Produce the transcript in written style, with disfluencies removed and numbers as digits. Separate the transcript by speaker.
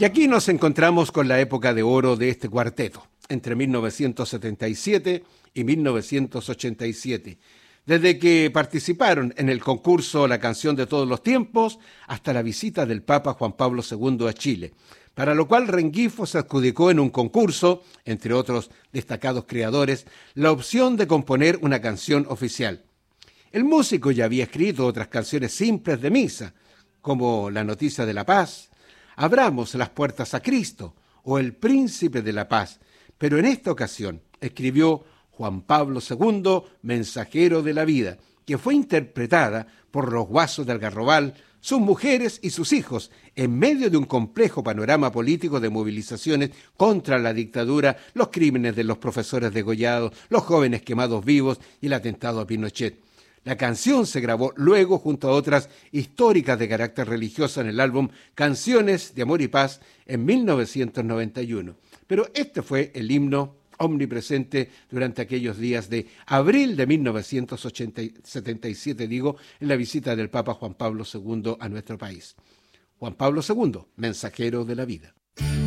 Speaker 1: Y aquí nos encontramos con la época de oro de este cuarteto, entre 1977 y 1987, desde que participaron en el concurso La Canción de Todos los Tiempos hasta la visita del Papa Juan Pablo II a Chile, para lo cual Rengifo se adjudicó en un concurso, entre otros destacados creadores, la opción de componer una canción oficial. El músico ya había escrito otras canciones simples de misa, como La Noticia de la Paz, Abramos las puertas a Cristo o El Príncipe de la Paz, pero en esta ocasión escribió Juan Pablo II, Mensajero de la Vida, que fue interpretada por los guasos de Algarrobal, sus mujeres y sus hijos, en medio de un complejo panorama político de movilizaciones contra la dictadura, los crímenes de los profesores degollados, los jóvenes quemados vivos y el atentado a Pinochet. La canción se grabó luego junto a otras históricas de carácter religioso en el álbum Canciones de Amor y Paz en 1991. Pero este fue el himno omnipresente durante aquellos días de abril de 1977, en la visita del Papa Juan Pablo II a nuestro país. Juan Pablo II, Mensajero de la Vida.